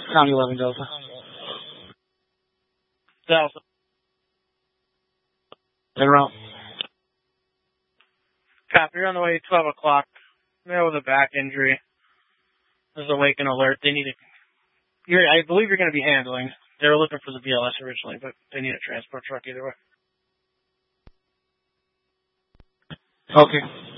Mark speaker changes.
Speaker 1: County 11 Delta.
Speaker 2: Delta.
Speaker 1: En route.
Speaker 2: Copy, you're on the way at 12 o'clock. There with a back injury. There's a wake and alert. They need I believe you're going to be handling. They were looking for the BLS originally, but they need a transport truck either way.
Speaker 1: Okay.